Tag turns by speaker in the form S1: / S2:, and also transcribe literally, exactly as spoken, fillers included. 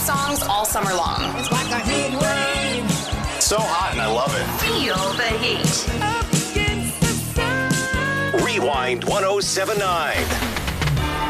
S1: songs all summer long.
S2: It's like a heat wave.
S3: So hot and I love it.
S4: Feel the heat.
S2: Up against the sun.
S3: Rewind one oh seven point nine.